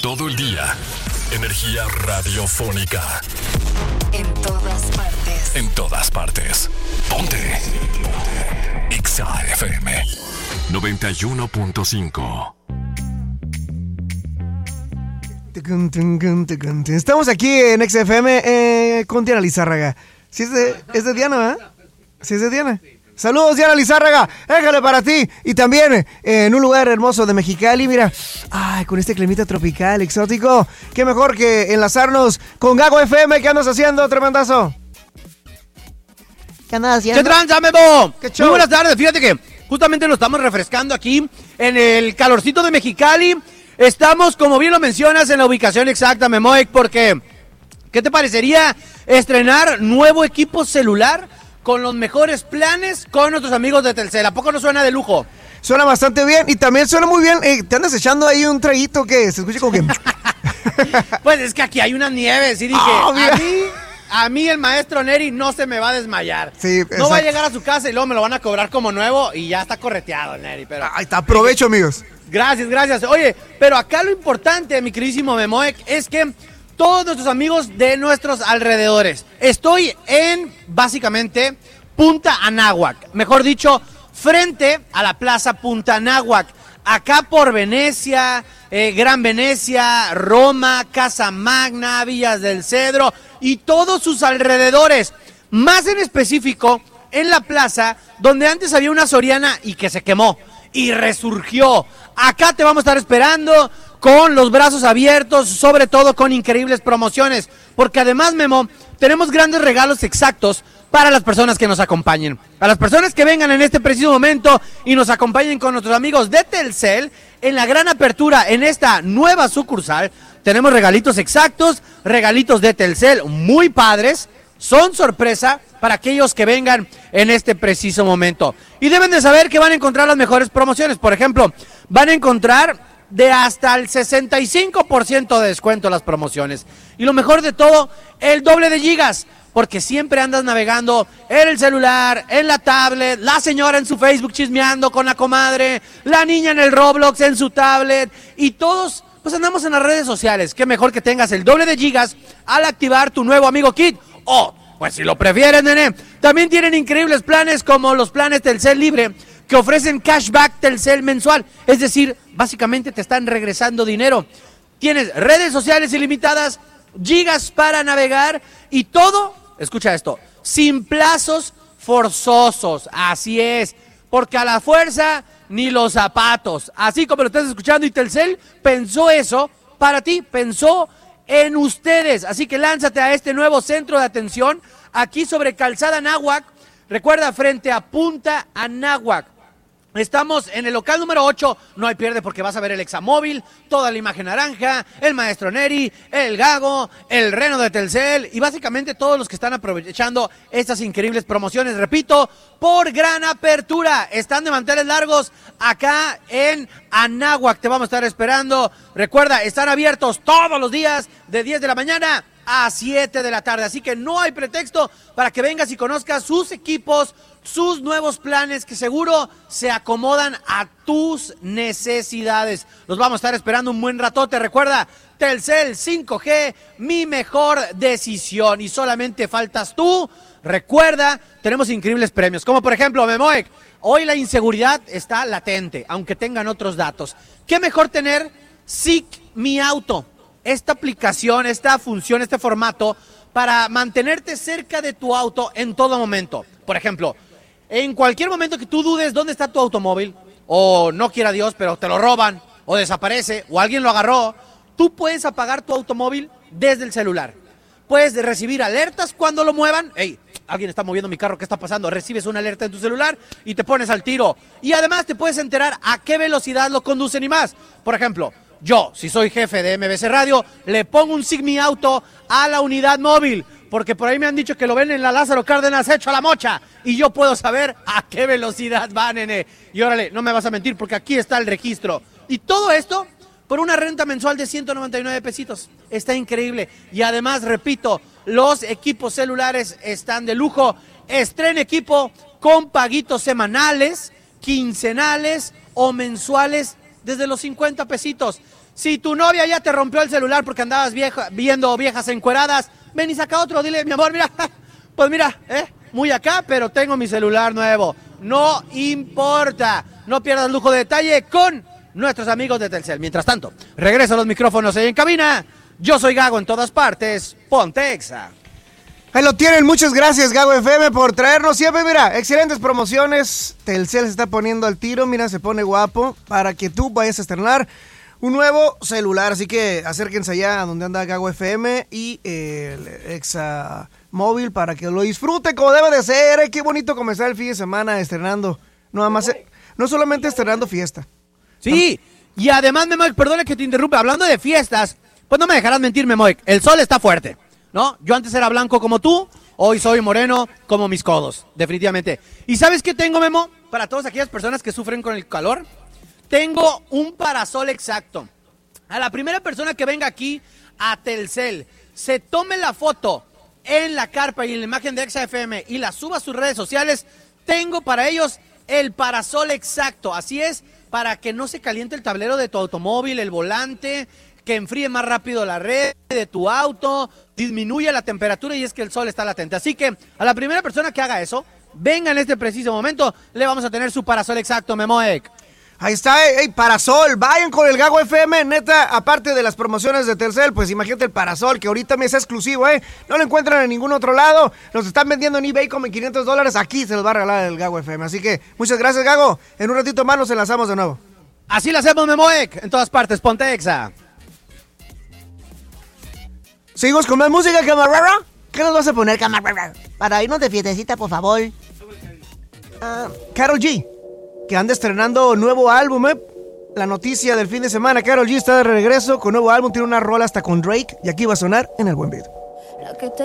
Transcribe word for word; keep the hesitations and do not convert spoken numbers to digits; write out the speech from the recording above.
todo el día. Energía radiofónica. En todas partes. En todas partes. Ponte. X A F M noventa y uno punto cinco. Estamos aquí en X F M eh, con Diana Lizárraga. ¿Sí es de, es de Diana, ¿verdad? ¿Sí es de Diana? Saludos, Diana Lizárraga, déjale para ti. Y también eh, en un lugar hermoso de Mexicali, mira, ay, con este climita tropical, exótico. Qué mejor que enlazarnos con Gago F M. ¿Qué andas haciendo, tremendazo? ¿Qué andas haciendo? ¿Qué tranza, Memo? ¿Qué show? Muy buenas tardes, fíjate que justamente nos estamos refrescando aquí en el calorcito de Mexicali. Estamos, como bien lo mencionas, en la ubicación exacta, Memoic, porque ¿qué te parecería estrenar nuevo equipo celular con los mejores planes con nuestros amigos de Telcel? ¿A poco no suena de lujo? Suena bastante bien y también suena muy bien. Eh, ¿Te andas echando ahí un traguito que se escuche como que...? Pues es que aquí hay unas nieves y dije, oh, a mí... A mí el maestro Neri no se me va a desmayar. Sí, no va a llegar a su casa y luego me lo van a cobrar como nuevo y ya está correteado el Neri. Pero... Ahí está, aprovecho, amigos. Gracias, gracias. Oye, pero acá lo importante, mi queridísimo Memoec, es que todos nuestros amigos de nuestros alrededores. Estoy en, básicamente, Punta Anáhuac. Mejor dicho, frente a la Plaza Punta Anáhuac. Acá por Venecia, eh, Gran Venecia, Roma, Casa Magna, Villas del Cedro y todos sus alrededores. Más en específico, en la plaza donde antes había una Soriana y que se quemó y resurgió. Acá te vamos a estar esperando con los brazos abiertos, sobre todo con increíbles promociones, porque además, Memo, tenemos grandes regalos exactos para las personas que nos acompañen. A las personas que vengan en este preciso momento y nos acompañen con nuestros amigos de Telcel en la gran apertura en esta nueva sucursal. Tenemos regalitos exactos, regalitos de Telcel muy padres, son sorpresa para aquellos que vengan en este preciso momento. Y deben de saber que van a encontrar las mejores promociones. Por ejemplo, van a encontrar de hasta el sesenta y cinco por ciento de descuento las promociones. Y lo mejor de todo, el doble de gigas. Porque siempre andas navegando en el celular, en la tablet, la señora en su Facebook chismeando con la comadre, la niña en el Roblox en su tablet, y todos pues andamos en las redes sociales. Qué mejor que tengas el doble de gigas al activar tu nuevo Amigo Kit. O, pues si lo prefieres, nene, también tienen increíbles planes como los planes Telcel Libre, que ofrecen cashback Telcel mensual. Es decir, básicamente te están regresando dinero. Tienes redes sociales ilimitadas, gigas para navegar y todo... Escucha esto, sin plazos forzosos, así es, porque a la fuerza ni los zapatos, así como lo estás escuchando, y Telcel pensó eso para ti, pensó en ustedes, así que lánzate a este nuevo centro de atención, aquí sobre Calzada Anáhuac, recuerda, frente a Punta Anáhuac. Estamos en el local número ocho, no hay pierde porque vas a ver el Examóvil, toda la imagen naranja, el maestro Neri, el Gago, el Reno de Telcel y básicamente todos los que están aprovechando estas increíbles promociones, repito, por gran apertura. Están de manteles largos acá en Anáhuac, te vamos a estar esperando. Recuerda, están abiertos todos los días de diez de la mañana a siete de la tarde, así que no hay pretexto para que vengas y conozcas sus equipos, sus nuevos planes que seguro se acomodan a tus necesidades. Los vamos a estar esperando un buen ratote. Recuerda, Telcel cinco G, mi mejor decisión, y solamente faltas tú. Recuerda, tenemos increíbles premios, como por ejemplo, Memoec, hoy la inseguridad está latente, aunque tengan otros datos. ¿Qué mejor tener S I C Mi Auto? Esta aplicación, esta función, este formato para mantenerte cerca de tu auto en todo momento. Por ejemplo, en cualquier momento que tú dudes dónde está tu automóvil, o no quiera Dios, pero te lo roban, o desaparece, o alguien lo agarró, tú puedes apagar tu automóvil desde el celular. Puedes recibir alertas cuando lo muevan. Hey, alguien está moviendo mi carro, ¿qué está pasando? Recibes una alerta en tu celular y te pones al tiro. Y además te puedes enterar a qué velocidad lo conducen y más. Por ejemplo, yo, si soy jefe de M B C Radio, le pongo un S I C Mi Auto a la unidad móvil, porque por ahí me han dicho que lo ven en la Lázaro Cárdenas hecho a la mocha, y yo puedo saber a qué velocidad va, nene. Y órale, no me vas a mentir, porque aquí está el registro. Y todo esto por una renta mensual de ciento noventa y nueve pesitos. Está increíble. Y además, repito, los equipos celulares están de lujo. Estrena equipo con paguitos semanales, quincenales o mensuales desde los cincuenta pesitos. Si tu novia ya te rompió el celular porque andabas vieja, viendo viejas encueradas, ven y saca otro, dile, mi amor, mira, pues mira, eh, muy acá, pero tengo mi celular nuevo. No importa, no pierdas lujo de detalle con nuestros amigos de Telcel. Mientras tanto, regreso a los micrófonos ahí en cabina. Yo soy Gago en todas partes, ponte Exa. Ahí lo tienen, muchas gracias Gago F M por traernos siempre, mira, excelentes promociones. Telcel se está poniendo al tiro, mira, se pone guapo para que tú vayas a estrenar un nuevo celular, así que acérquense allá a donde anda Gago F M y eh, el Exa móvil para que lo disfrute como debe de ser. Eh, qué bonito comenzar el fin de semana estrenando, no nada más, eh, no solamente estrenando fiesta. Sí, y además, Memoic, perdona que te interrumpa, hablando de fiestas, pues no me dejarás mentir, Memoic, el sol está fuerte, ¿no? Yo antes era blanco como tú, hoy soy moreno como mis codos, definitivamente. ¿Y sabes qué tengo, Memo? Para todas aquellas personas que sufren con el calor, tengo un parasol exacto. A la primera persona que venga aquí a Telcel, se tome la foto en la carpa y en la imagen de Exa F M y la suba a sus redes sociales, tengo para ellos el parasol exacto, así es, para que no se caliente el tablero de tu automóvil, el volante, que enfríe más rápido la red de tu auto, disminuya la temperatura y es que el sol está latente. Así que a la primera persona que haga eso, venga en este preciso momento, le vamos a tener su parasol exacto, Memoec. Ahí está, hey, parasol, vayan con el Gago F M, neta, aparte de las promociones de Telcel, pues imagínate el parasol, que ahorita me es exclusivo, eh, no lo encuentran en ningún otro lado, los están vendiendo en eBay como en quinientos dólares, aquí se los va a regalar el Gago F M, así que muchas gracias, Gago, en un ratito más nos enlazamos de nuevo. Así lo hacemos, Memoec, en todas partes, ponte Exa. ¿Seguimos con más música, camarada? ¿Qué nos vas a poner, camarada? Para irnos de fiestecita, por favor. Uh, Karol G, que anda estrenando nuevo álbum, ¿eh? La noticia del fin de semana, Karol G está de regreso con nuevo álbum, tiene una rola hasta con Drake, y aquí va a sonar en el Buen Beat. La que te